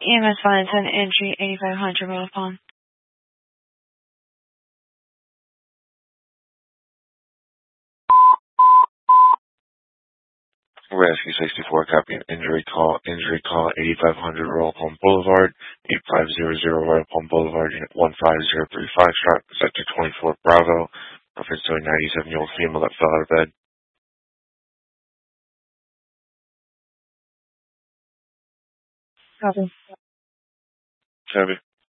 EMS Valentine entry 8500 Royal Palm. Rescue 64, copy an injury call 8500 Royal Palm Boulevard, 8500 Royal Palm Boulevard, unit 15035, Foxtrot, sector 24 Bravo, reference to a 97-year-old female that fell out of bed. Copy. Copy.